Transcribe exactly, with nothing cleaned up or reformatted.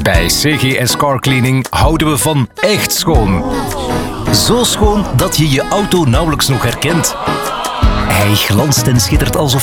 Bij C G S Car Cleaning houden we van echt schoon. Zo schoon dat je je auto nauwelijks nog herkent. Hij glanst en schittert alsof